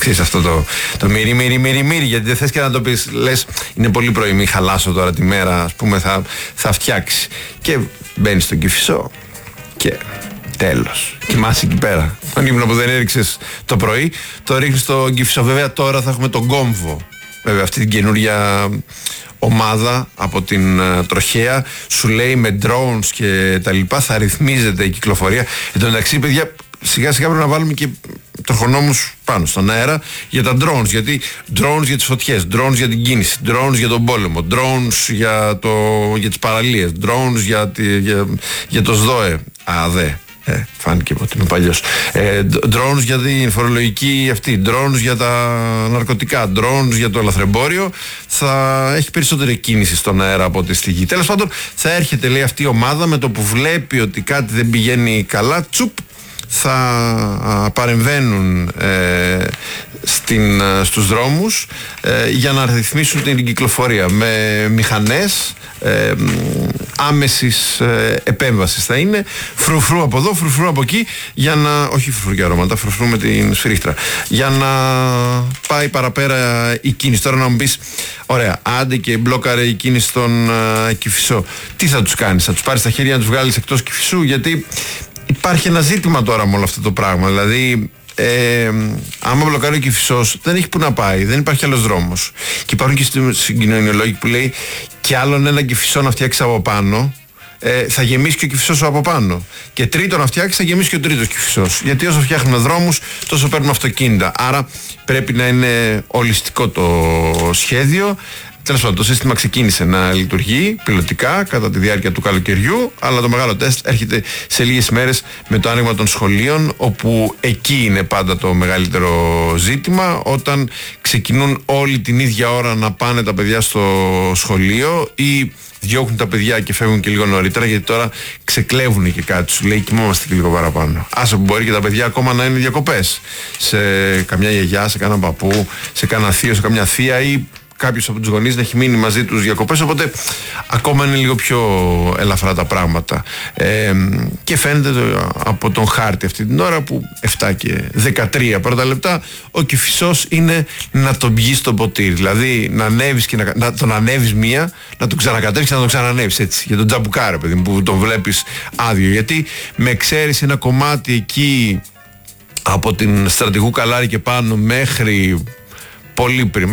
Ξέρεις αυτό το μυρί, γιατί δεν θες και να το πεις, λες είναι πολύ πρωί, μη χαλάσω τώρα τη μέρα, ας πούμε θα φτιάξει. Και μπαίνεις στον Κηφισό και τέλος. Κοιμάσαι εκεί πέρα. Τον ύπνο που δεν έριξες το πρωί, το ρίχνεις στον Κηφισό. Βέβαια τώρα θα έχουμε τον Κόμβο. Βέβαια αυτή την καινούρια ομάδα από την τροχέα, σου λέει με drones και τα λοιπά θα ρυθμίζεται η κυκλοφορία. Εν τω μεταξύ, παιδιά, σιγά σιγά πρέπει να βάλουμε και τροχονόμους πάνω στον αέρα για τα drones. Γιατί drones για τις φωτιές, drones για την κίνηση, drones για τον πόλεμο, drones για τις παραλίες, drones για το ΣΔΟΕ. ΑΔΕ. Φάνηκε ότι είμαι παλιός. Drones για την φορολογική αυτή, drones για τα ναρκωτικά, drones για το λαθρεμπόριο. Θα έχει περισσότερη κίνηση στον αέρα από ό,τι στη γη. Τέλος πάντων, θα έρχεται, λέει, αυτή η ομάδα με το που βλέπει ότι κάτι δεν πηγαίνει καλά, τσουπ, θα παρεμβαίνουν στους δρόμους για να ρυθμίσουν την κυκλοφορία με μηχανές άμεσης επέμβασης. Θα είναι φρουφρού από εδώ, φρουφρού από εκεί, για να, όχι φρουφρού και αρώματα, φρουφρού με την σφυρίχτρα, για να πάει παραπέρα η κίνηση. Τώρα να μου πεις, ωραία, άντε και μπλόκαρε η κίνηση στον Κηφισό, τι θα τους κάνεις? Θα τους πάρεις τα χέρια να τους βγάλεις εκτός Κηφισού? Γιατί υπάρχει ένα ζήτημα τώρα με όλο αυτό το πράγμα. Δηλαδή, άμα μπλοκάρει ο Κηφισός, δεν έχει που να πάει, δεν υπάρχει άλλος δρόμος. Και υπάρχουν και συγκοινωνιολόγοι που λέει, κι άλλον ένα Κηφισό να φτιάξει από πάνω, θα γεμίσει και ο Κηφισός από πάνω. Και τρίτο να φτιάξει, θα γεμίσει και ο τρίτος Κηφισός. Γιατί όσο φτιάχνουμε δρόμους, τόσο παίρνουμε αυτοκίνητα. Άρα πρέπει να είναι ολιστικό το σχέδιο. Τέλος πάντων, το σύστημα ξεκίνησε να λειτουργεί πιλωτικά κατά τη διάρκεια του καλοκαιριού, αλλά το μεγάλο τεστ έρχεται σε λίγες μέρες με το άνοιγμα των σχολείων, όπου εκεί είναι πάντα το μεγαλύτερο ζήτημα, όταν ξεκινούν όλη την ίδια ώρα να πάνε τα παιδιά στο σχολείο ή διώχνουν τα παιδιά και φεύγουν και λίγο νωρίτερα, γιατί τώρα ξεκλέβουν και κάτι, σου λέει κοιμόμαστε και λίγο παραπάνω. Άσε που μπορεί και τα παιδιά ακόμα να είναι διακοπές σε καμιά γιαγιά, σε κανένα παππού, σε κανένα θείο, σε καμιά θεία, ή κάποιος από τους γονείς να έχει μείνει μαζί τους διακοπές, οπότε ακόμα είναι λίγο πιο ελαφρά τα πράγματα. Και φαίνεται από τον χάρτη αυτή την ώρα που 7 και 13 πρώτα λεπτά ο Κηφισός είναι να τον πιεις στο ποτήρι. Δηλαδή να ανέβεις και να τον ανέβεις μία, να τον ξανακατέβεις και να τον ξανανέβεις, έτσι, για τον τζαμπουκάρα, παιδί μου, που τον βλέπεις άδειο. Γιατί με εξαίρεση ένα κομμάτι εκεί από την Στρατηγού Καλάρη και πάνω μέχρι πολύ πριν,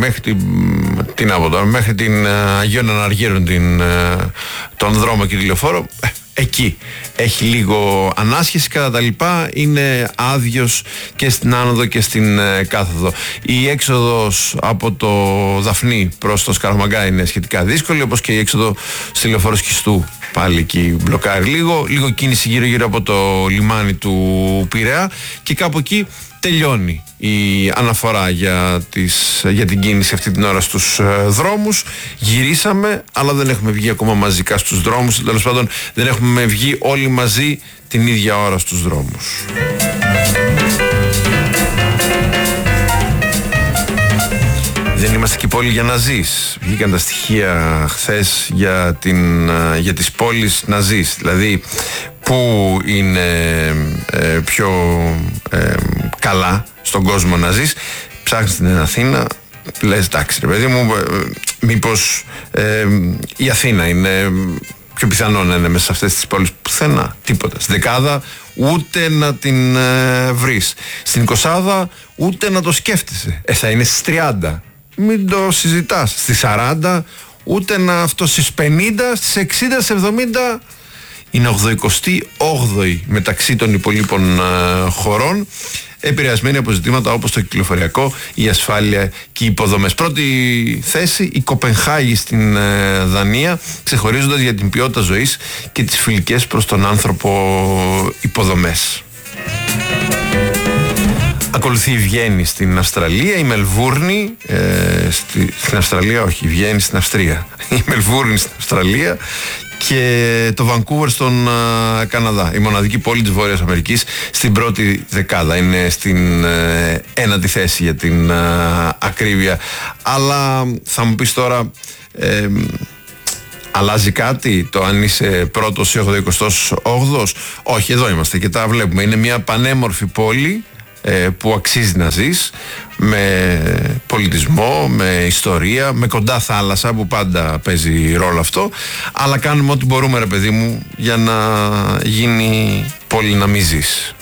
μέχρι την Αγίων Αναργύρων, τον δρόμο και τη λεωφόρο, εκεί έχει λίγο ανάσχεση, κατά τα λοιπά είναι άδειος και στην άνοδο και στην κάθοδο. Η έξοδος από το Δαφνί προς το Σκαραμαγκά είναι σχετικά δύσκολη, όπως και η έξοδο στη λεωφόρο Σκιστού. Πάλι εκεί μπλοκάρει λίγο κίνηση γύρω από το λιμάνι του Πειραιά, και κάπου εκεί τελειώνει η αναφορά για την κίνηση αυτή την ώρα στους δρόμους. Γυρίσαμε, αλλά δεν έχουμε βγει ακόμα μαζικά στους δρόμους. Τέλος πάντων, δεν έχουμε βγει όλοι μαζί την ίδια ώρα στους δρόμους. Δεν είμαστε και πόλη για να ζεις. Βγήκαν τα στοιχεία χθες για τις πόλεις να ζεις. Δηλαδή, πού είναι πιο καλά στον κόσμο να ζεις. Ψάχνεις την Αθήνα, λες εντάξει ρε παιδί μου, μήπως η Αθήνα είναι πιο πιθανό να είναι μέσα σε αυτές τις πόλεις? Πουθενά, τίποτα. Στην δεκάδα ούτε να την βρεις. Στην 20 ούτε να το σκέφτεσαι. Θα είναι στις 30. Μην το συζητάς. Στις 40 ούτε να αυτό, στις 50, στις 60, στις 70 είναι 88η μεταξύ των υπολείπων χωρών, επηρεασμένη από ζητήματα όπως το κυκλοφοριακό, η ασφάλεια και οι υποδομές. Πρώτη θέση η Κοπενχάγη στην Δανία, ξεχωρίζοντας για την ποιότητα ζωής και τις φιλικές προς τον άνθρωπο υποδομές. Ακολουθεί η Βιέννη στην Αυστραλία, η Μελβούρνη στην Αυστραλία, όχι, η Βιέννη στην Αυστρία, η Μελβούρνη στην Αυστραλία και το Βανκούβερ στον Καναδά. Η μοναδική πόλη της Βόρειας Αμερικής στην πρώτη δεκάδα. Είναι στην ένατη θέση για την ακρίβεια. Αλλά θα μου πεις τώρα, αλλάζει κάτι το αν είσαι πρώτος ή 88ος? Όχι, εδώ είμαστε και τα βλέπουμε. Είναι μια πανέμορφη πόλη που αξίζει να ζεις, με πολιτισμό, με ιστορία, με κοντά θάλασσα που πάντα παίζει ρόλο αυτό, αλλά κάνουμε ό,τι μπορούμε, ρε παιδί μου, για να γίνει πόλη να μην ζεις.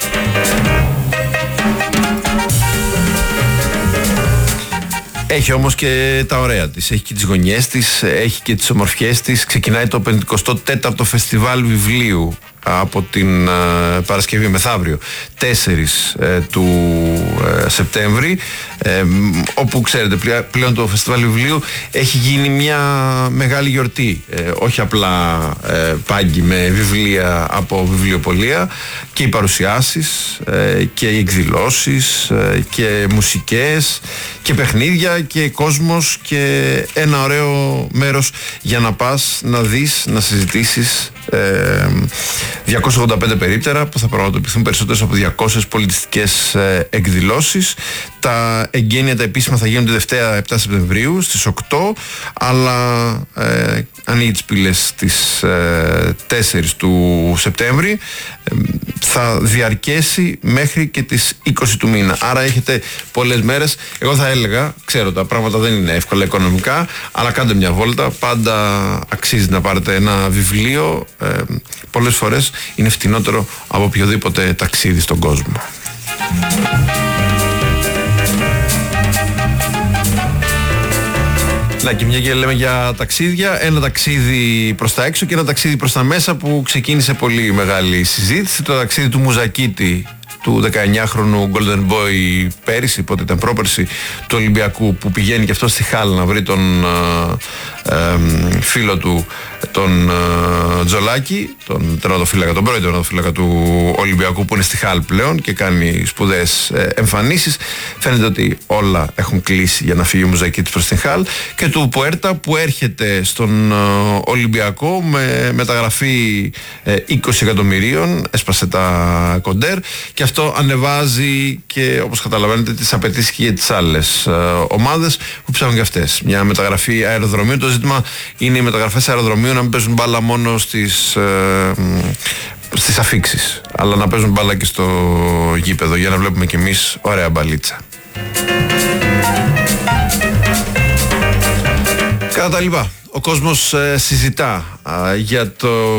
Έχει όμως και τα ωραία της, έχει και τις γωνιές της, έχει και τις ομορφιές της. Ξεκινάει το 54ο Φεστιβάλ Βιβλίου από την Παρασκευή μεθαύριο 4 του Σεπτέμβρη, όπου ξέρετε πλέον το Φεστιβάλ Βιβλίου έχει γίνει μια μεγάλη γιορτή, όχι απλά πάγκι με βιβλία από βιβλιοπωλεία, και οι παρουσιάσεις και οι εκδηλώσεις και μουσικές και παιχνίδια και κόσμος και ένα ωραίο μέρος για να πας να δεις, να συζητήσεις 285 περίπτερα που θα πραγματοποιηθούν περισσότερες από 200 πολιτιστικές εκδηλώσεις. Τα εγγένεια τα επίσημα θα γίνονται Δευτέρα 7 Σεπτεμβρίου στις 8, αλλά ανοίγει τις πύλες στις 4 του Σεπτέμβρη. Θα διαρκέσει μέχρι και τις 20 του μήνα. Άρα έχετε πολλές μέρες. Εγώ θα έλεγα, ξέρω τα πράγματα δεν είναι εύκολα οικονομικά, αλλά κάντε μια βόλτα. Πάντα αξίζει να πάρετε ένα βιβλίο. Πολλές φορές είναι φτηνότερο από οποιοδήποτε ταξίδι στον κόσμο. Να, και μια και λέμε για ταξίδια, ένα ταξίδι προς τα έξω και ένα ταξίδι προς τα μέσα που ξεκίνησε πολύ μεγάλη συζήτηση. Το ταξίδι του Μουζακίτη, του 19χρονου Golden Boy πέρυσι, πότε ήταν, πρόπερσι, του Ολυμπιακού, που πηγαίνει και αυτό στη Χάλ να βρει τον φίλο του, τον Τζολάκη, τον τερματοφύλακα, τον πρώην τερματοφύλακα του Ολυμπιακού, που είναι στη Χάλ πλέον και κάνει σπουδαίες εμφανίσεις. Φαίνεται ότι όλα έχουν κλείσει για να φύγει ο Μουζακίτης προς την Χάλ, και του Πουέρτα που έρχεται στον Ολυμπιακό με μεταγραφή 20 εκατομμυρίων, έσπασε τα κοντέρ, και αυτό ανεβάζει και, όπως καταλαβαίνετε, τις απαιτήσεις και για τις άλλες ομάδες που ψάχνουν και αυτές μια μεταγραφή αεροδρομίου. Το ζήτημα είναι οι μεταγραφές αεροδρομίου να μην παίζουν μπάλα μόνο στις αφίξεις, αλλά να παίζουν μπάλα και στο γήπεδο, για να βλέπουμε κι εμείς ωραία μπαλίτσα. Κατά τα λοιπά, ο κόσμος συζητά για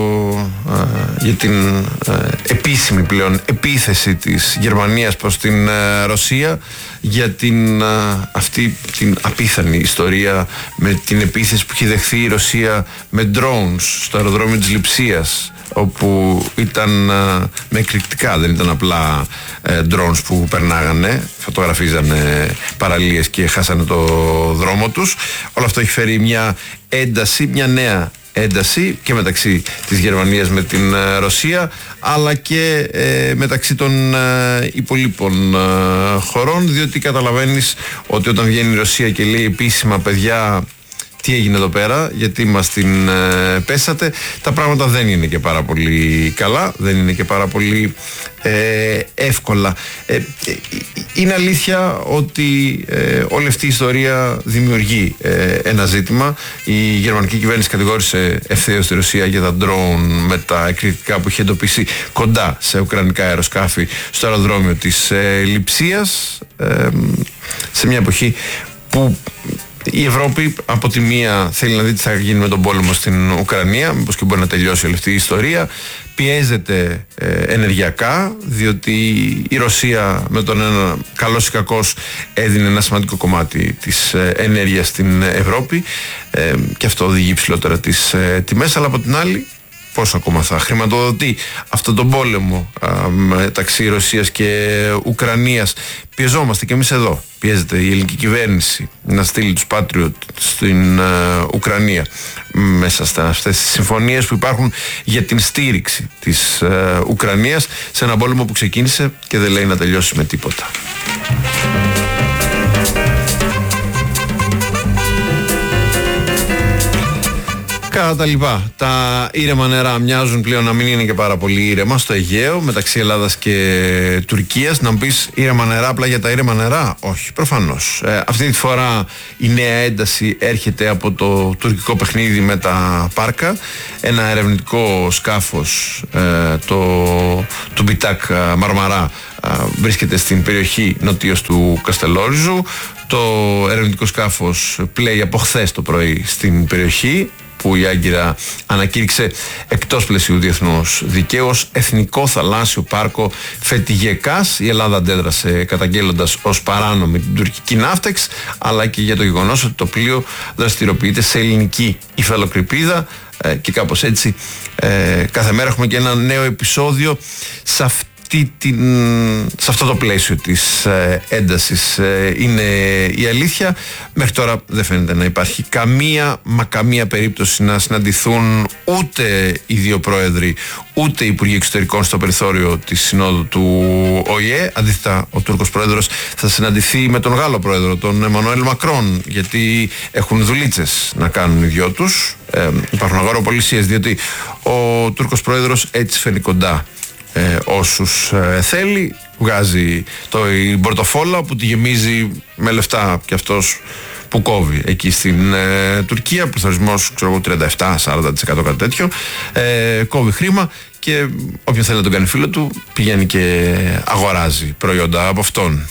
την επίσημη πλέον επίθεση της Γερμανίας προς την Ρωσία, για αυτή την απίθανη ιστορία με την επίθεση που έχει δεχθεί η Ρωσία με drones στο αεροδρόμιο της Λειψίας, όπου ήταν με εκρηκτικά, δεν ήταν απλά drones που περνάγανε, φωτογραφίζανε παραλίες και χάσανε το δρόμο τους. Όλο αυτό έχει φέρει μια ένταση, μια νέα ένταση και μεταξύ της Γερμανίας με την Ρωσία, αλλά και μεταξύ των υπολείπων χωρών, διότι καταλαβαίνεις ότι όταν βγαίνει η Ρωσία και λέει επίσημα, παιδιά, τι έγινε εδώ πέρα, γιατί μας την πέσατε, τα πράγματα δεν είναι και πάρα πολύ καλά, δεν είναι και πάρα πολύ εύκολα. Είναι αλήθεια ότι όλη αυτή η ιστορία δημιουργεί ένα ζήτημα. Η γερμανική κυβέρνηση κατηγόρησε ευθέως τη Ρωσία για τα ντρόουν με τα εκρηκτικά που είχε εντοπίσει κοντά σε ουκρανικά αεροσκάφη στο αεροδρόμιο της Λειψίας, σε μια εποχή που η Ευρώπη από τη μία θέλει να δει τι θα γίνει με τον πόλεμο στην Ουκρανία, μήπως και μπορεί να τελειώσει όλη αυτή η ιστορία. Πιέζεται ενεργειακά, διότι η Ρωσία με τον ένα καλός ή κακός έδινε ένα σημαντικό κομμάτι της ενέργειας στην Ευρώπη, και αυτό οδηγεί ψηλότερα τις τιμές, αλλά από την άλλη πώς ακόμα θα χρηματοδοτεί αυτόν τον πόλεμο μεταξύ Ρωσίας και Ουκρανίας. Πιεζόμαστε και εμείς εδώ. Πιέζεται η ελληνική κυβέρνηση να στείλει τους Patriot στην Ουκρανία μέσα σε αυτές τις συμφωνίες που υπάρχουν για την στήριξη της Ουκρανίας σε ένα πόλεμο που ξεκίνησε και δεν λέει να τελειώσει με τίποτα. Κατά τα λοιπά. Τα ήρεμα νερά μοιάζουν πλέον να μην είναι και πάρα πολύ ήρεμα στο Αιγαίο μεταξύ Ελλάδας και Τουρκίας. Να μου πεις ήρεμα νερά απλά για τα ήρεμα νερά? Όχι, προφανώς. Αυτή τη φορά η νέα ένταση έρχεται από το τουρκικό παιχνίδι με τα Πάρκα. Ένα ερευνητικό σκάφος, του Μπιτάκ Μαρμαρά, βρίσκεται στην περιοχή νοτίως του Καστελόριζου. Το ερευνητικό σκάφος πλέει από χθες το πρωί στην περιοχή που η Άγκυρα ανακήρυξε εκτός πλαισίου διεθνούς δικαίου ως Εθνικό Θαλάσσιο Πάρκο Φετιγεκάς. Η Ελλάδα αντέδρασε καταγγέλλοντας ως παράνομη την τουρκική ναύτεξ, αλλά και για το γεγονός ότι το πλοίο δραστηριοποιείται σε ελληνική υφαλοκρηπίδα, και κάπως έτσι κάθε μέρα έχουμε και ένα νέο επεισόδιο σε αυτό το πλαίσιο της έντασης. Είναι η αλήθεια. Μέχρι τώρα δεν φαίνεται να υπάρχει καμία περίπτωση να συναντηθούν ούτε οι δύο πρόεδροι ούτε οι υπουργοί εξωτερικών στο περιθώριο της συνόδου του ΟΗΕ. Αντίθετα, ο Τούρκος πρόεδρος θα συναντηθεί με τον Γάλλο πρόεδρο, τον Εμμανουέλ Μακρόν, γιατί έχουν δουλίτσες να κάνουν οι δυο τους. Υπάρχουν αγοροπολισίες, διότι ο Τούρκος πρόεδρος έτσι φέρνει κοντά όσους θέλει, βγάζει η πορτοφόλα που τη γεμίζει με λεφτά και αυτός που κόβει εκεί στην Τουρκία, πληθωρισμός 37-40% κάτι τέτοιο, κόβει χρήμα και όποιον θέλει να τον κάνει φίλο του πηγαίνει και αγοράζει προϊόντα από αυτόν.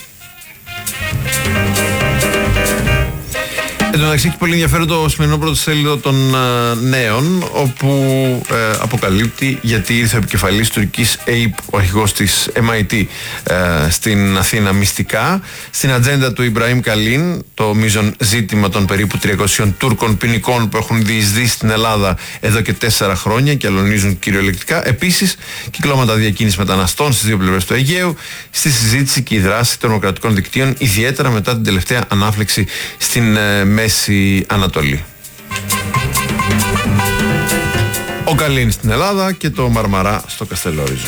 Εν τω μεταξύ έχει πολύ ενδιαφέρον το σημερινό πρωτοσέλιδο των νέων, όπου αποκαλύπτει γιατί ήρθε ο επικεφαλής τουρκικής ΑΕΠ, ο αρχηγός της MIT, στην Αθήνα μυστικά. Στην ατζέντα του Ιμπραήμ Καλίν, το μείζον ζήτημα των περίπου 300 Τούρκων ποινικών που έχουν διεισδύσει στην Ελλάδα εδώ και 4 χρόνια και αλωνίζουν κυριολεκτικά. Επίσης, κυκλώματα διακίνησης μεταναστών στις δύο πλευρές του Αιγαίου. Στη συζήτηση και η δράση των δημοκρατικών δικτύων, ιδιαίτερα μετά την τελευταία ανάφλεξη στην Μέση Ανατολή. Ο Καλίν στην Ελλάδα και το Μαρμαρά στο Καστελόριζο.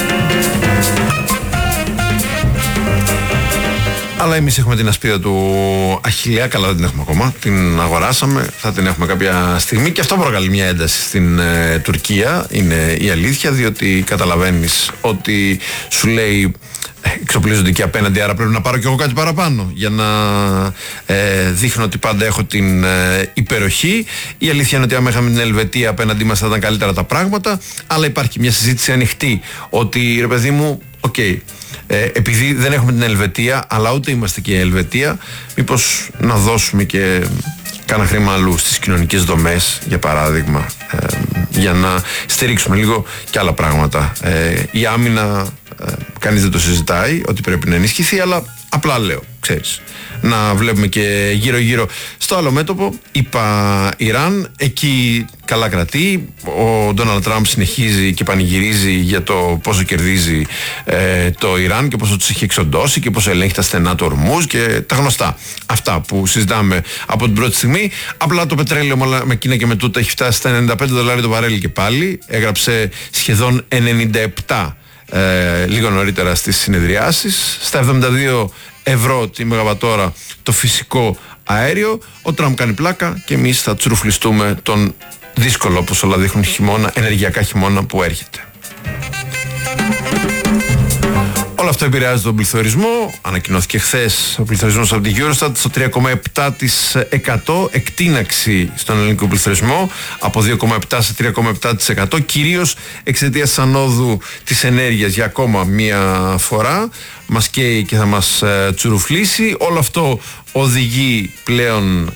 Αλλά εμείς έχουμε την ασπίδα του Αχιλλέα, καλά δεν την έχουμε ακόμα, την αγοράσαμε, θα την έχουμε κάποια στιγμή και αυτό προκαλεί μια ένταση στην Τουρκία, είναι η αλήθεια, διότι καταλαβαίνεις ότι σου λέει εξοπλίζονται και απέναντι, άρα πρέπει να πάρω κι εγώ κάτι παραπάνω για να δείχνω ότι πάντα έχω την υπεροχή. Η αλήθεια είναι ότι άμα είχαμε την Ελβετία απέναντί μας θα ήταν καλύτερα τα πράγματα, αλλά υπάρχει μια συζήτηση ανοιχτή ότι ρε παιδί μου, επειδή δεν έχουμε την Ελβετία αλλά ούτε είμαστε και η Ελβετία, μήπως να δώσουμε και κάνα χρήμα αλλού στις κοινωνικές δομές, για παράδειγμα, για να στηρίξουμε λίγο και άλλα πράγματα. Η άμυνα, κανείς δεν το συζητάει ότι πρέπει να ενισχυθεί, αλλά απλά λέω, ξέρεις, να βλέπουμε και γύρω-γύρω στο άλλο μέτωπο. Είπα Ιράν, εκεί καλά κρατεί. Ο Ντόναλντ Τραμπ συνεχίζει και πανηγυρίζει για το πόσο κερδίζει το Ιράν και πόσο τους έχει εξοντώσει και πόσο ελέγχει τα στενά του Ορμούζ και τα γνωστά. Αυτά που συζητάμε από την πρώτη στιγμή. Απλά το πετρέλαιο με Κίνα και με τούτα έχει φτάσει στα $95 το βαρέλι και πάλι. Έγραψε σχεδόν 97 λίγο νωρίτερα στις συνεδριάσεις. Στα 72 ευρώ τη μεγαβατόρα το φυσικό αέριο. Ο Τραμπ κάνει πλάκα και εμείς θα τσουρουφλιστούμε τον δύσκολο, όπως όλα δείχνουν, χειμώνα, ενεργειακά χειμώνα που έρχεται. Όλο αυτό επηρεάζει τον πληθωρισμό. Ανακοινώθηκε χθες ο πληθωρισμός από την Eurostat στο 3,7%, εκτείναξη στον ελληνικό πληθωρισμό από 2,7% σε 3,7%, κυρίως εξαιτίας της ανόδου της ενέργειας για ακόμα μία φορά. Μας καίει και θα μας τσουρουφλήσει. Όλο αυτό οδηγεί πλέον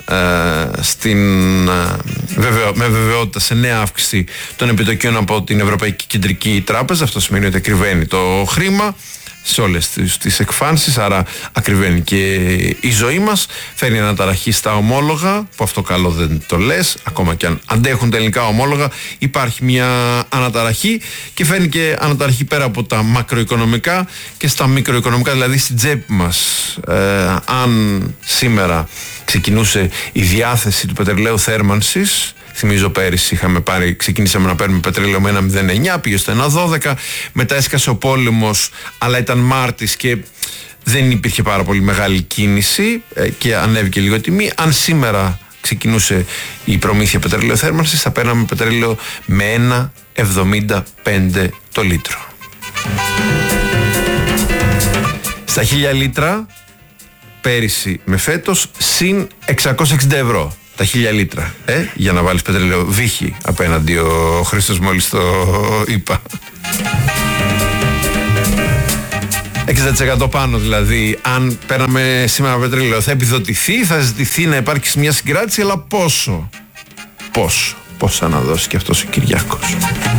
με βεβαιότητα σε νέα αύξηση των επιτοκίων από την Ευρωπαϊκή Κεντρική Τράπεζα. Αυτό σημαίνει ότι ακριβένει το χρήμα σε όλες τις εκφάνσεις, άρα ακριβένει και η ζωή μας. Φέρνει αναταραχή στα ομόλογα, που αυτό καλό δεν το λες, ακόμα και αν αντέχουν τα ελληνικά ομόλογα υπάρχει μια αναταραχή, και φέρνει και αναταραχή πέρα από τα μακροοικονομικά και στα μικροοικονομικά, δηλαδή στην τσέπη μας. Αν σήμερα ξεκινούσε η διάθεση του πετρελαίου θέρμανσης, θυμίζω πέρυσι ξεκινήσαμε να παίρνουμε πετρέλαιο με 1,09, πήγε στο 1,12, μετά έσκασε ο πόλεμος, αλλά ήταν Μάρτης και δεν υπήρχε πάρα πολύ μεγάλη κίνηση και ανέβηκε λίγο η τιμή. Αν σήμερα ξεκινούσε η προμήθεια πετρελαίου θέρμανσης, θα παίρναμε πετρέλαιο με 1,75 το λίτρο. Στα 1000 λίτρα πέρυσι με φέτος συν 660 ευρώ τα 1000 λίτρα, για να βάλεις πετρέλαιο βύχη απέναντι, ο Χρήστος μόλις το είπα. 60% πάνω δηλαδή. Αν παίρναμε σήμερα πετρέλαιο θα επιδοτηθεί, θα ζητηθεί να υπάρξει μια συγκράτηση, αλλά πόσα να δώσει και αυτός ο Κυριάκος.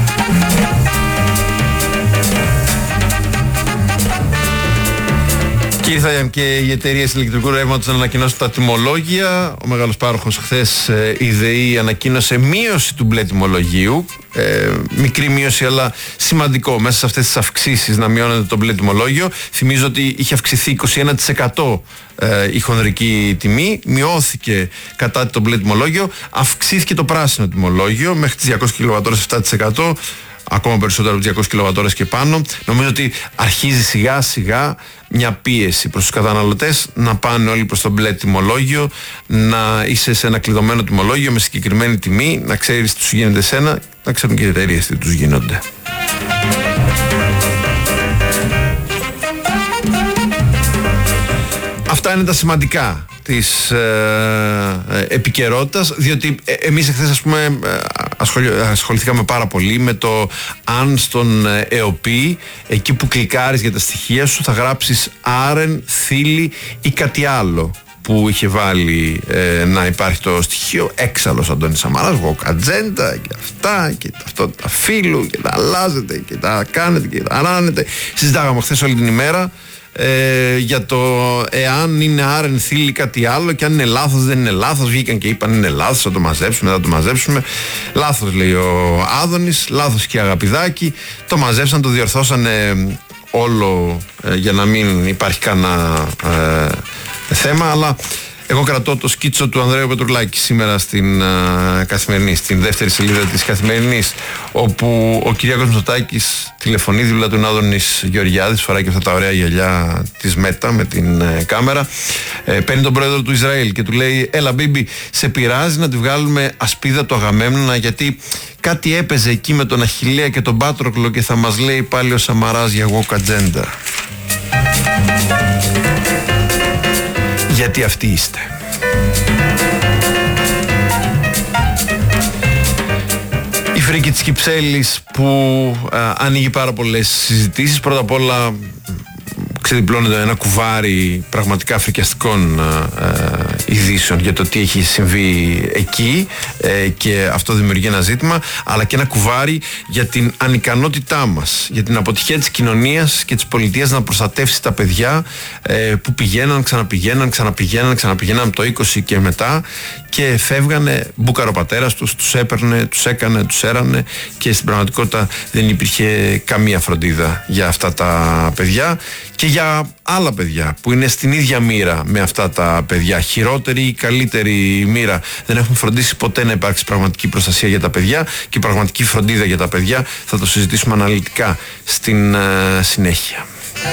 Και ήρθαν και οι εταιρείες ηλεκτρικού ρεύματος να ανακοινώσουν τα τιμολόγια. Ο μεγάλος πάροχος χθες, η ΔΕΗ, ανακοίνωσε μείωση του μπλε τιμολογίου. Μικρή μείωση, αλλά σημαντικό μέσα σε αυτές τις αυξήσεις να μειώνεται το μπλε τιμολόγιο. Θυμίζω ότι είχε αυξηθεί 21% η χονδρική τιμή, μειώθηκε κατά το μπλε τιμολόγιο, αυξήθηκε το πράσινο τιμολόγιο μέχρι τις 200 κιλοβατόρες 7%. Ακόμα περισσότερο από 200 κιλοβατόρες και πάνω. Νομίζω ότι αρχίζει σιγά σιγά μια πίεση προς τους καταναλωτές να πάνε όλοι προς το μπλε τιμολόγιο, να είσαι σε ένα κλειδωμένο τιμολόγιο με συγκεκριμένη τιμή, να ξέρεις τι τους γίνεται εσένα, να ξέρουν και οι εταιρείες τι τους γίνονται. Αυτά είναι τα σημαντικά της επικαιρότητας, διότι εμείς εχθές, ας πούμε, ασχοληθήκαμε πάρα πολύ με το αν στον ΕΟΠΗ, εκεί που κλικάρεις για τα στοιχεία σου, θα γράψεις άρεν, θήλη ή κάτι άλλο που είχε βάλει να υπάρχει το στοιχείο. Έξαλλος Αντώνης Σαμαράς, Γοκατζέντα και αυτά και ταυτότητα φύλου και τα αλλάζετε και τα κάνετε και τα ράνετε. Συζητάγαμε χθες όλη την ημέρα για το εάν είναι άρεν, θήλη κάτι άλλο, και αν είναι λάθος, δεν είναι λάθος. Βγήκαν και είπαν είναι λάθος, θα το μαζέψουμε, θα το μαζέψουμε. Λάθος λέει ο Άδωνης, λάθος και η Αγαπηδάκη. Το μαζέψαν, το διορθώσανε όλο για να μην υπάρχει κανένα θέμα, αλλά εγώ κρατώ το σκίτσο του Ανδρέου Πετρουλάκη σήμερα στην Καθημερινή, στην δεύτερη σελίδα της Καθημερινής, όπου ο Κυριάκος Μητσοτάκης τηλεφωνεί δίπλα του Άδωνης Γεωργιάδης, φοράει και αυτά τα ωραία γυαλιά της Μέτα με την κάμερα. Παίρνει τον πρόεδρο του Ισραήλ και του λέει: έλα Μπίμπι, σε πειράζει να τη βγάλουμε ασπίδα του Αγαμέμνονα, γιατί κάτι έπαιζε εκεί με τον Αχιλλέα και τον Πάτροκλο και θα μας λέει πάλι ο Σαμαράς για Γοκατζέντα. Γιατί αυτοί είστε. Η φρίκη της Κυψέλης που ανοίγει πάρα πολλές συζητήσεις. Πρώτα απ' όλα ξεδιπλώνεται ένα κουβάρι πραγματικά φρικιαστικών ειδήσεων για το τι έχει συμβεί εκεί, και αυτό δημιουργεί ένα ζήτημα, αλλά και ένα κουβάρι για την ανικανότητά μας, για την αποτυχία της κοινωνίας και της πολιτείας να προστατεύσει τα παιδιά που ξαναπηγαίναν από το 20 και μετά, και φεύγανε, μπούκαρο ο πατέρας τους έπαιρνε, τους έκανε, τους έρανε, και στην πραγματικότητα δεν υπήρχε καμία φροντίδα για αυτά τα παιδιά και για άλλα παιδιά που είναι στην ίδια μοίρα με αυτά τα παιδιά, χειρότερη ή καλύτερη μοίρα. Δεν έχουν φροντίσει ποτέ να υπάρξει πραγματική προστασία για τα παιδιά και πραγματική φροντίδα για τα παιδιά. Θα το συζητήσουμε αναλυτικά στην συνέχεια.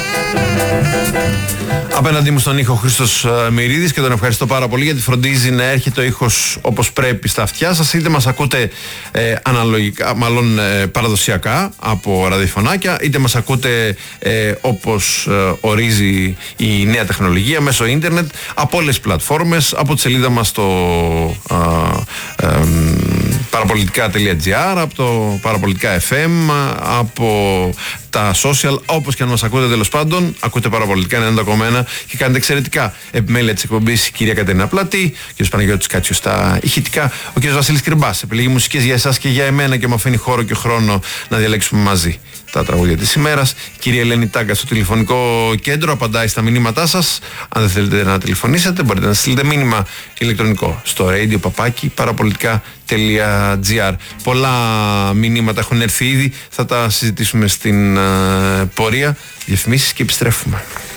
Απέναντί μου στον ήχο Χρήστος Μυρίδης, και τον ευχαριστώ πάρα πολύ γιατί φροντίζει να έρχεται ο ήχος όπως πρέπει στα αυτιά σας. Είτε μας ακούτε αναλογικά, μάλλον παραδοσιακά από ραδιοφωνάκια, είτε μας ακούτε όπως ορίζει η νέα τεχνολογία μέσω ίντερνετ, από όλες τις πλατφόρμες, από τη σελίδα μας στο παραπολιτικά.gr, από το Παραπολιτικά FM, από τα social, όπως και αν μας ακούτε, τέλος πάντων, ακούτε Παραπολιτικά 90,1 και κάνετε εξαιρετικά. Επιμέλεια της εκπομπής η κυρία Κατερίνα Πλάτη, ο κ. Παναγιώτης Κάτσιος στα ηχητικά, ο κ. Βασίλης Κυρμπάς επιλέγει μουσικές για εσάς και για εμένα και μου αφήνει χώρο και χρόνο να διαλέξουμε μαζί τα τραγούδια της ημέρας. Η κυρία Ελένη Τάγκα στο τηλεφωνικό κέντρο απαντάει στα μηνύματά σας. Αν δεν θέλετε να τηλεφωνήσετε, μπορείτε να στείλετε μήνυμα ηλεκτρονικό στο radio@parapolitica.gr. Πολλά μηνύματα έχουν έρθει ήδη, θα τα συζητήσουμε στην πορεία. Διαφημίσεις και επιστρέφουμε.